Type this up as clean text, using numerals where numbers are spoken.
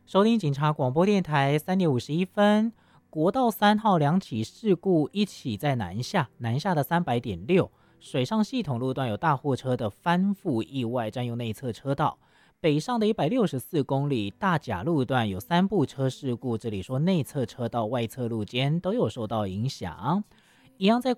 收听警察广播电台3:51，国道3号两起事故，一起在南下的300.6水上系统路段有大货车的翻覆意外，占用内侧车道。北上的164公里大甲路段有3部车事故，这里说内侧车道、外侧路肩都有受到影响。一样在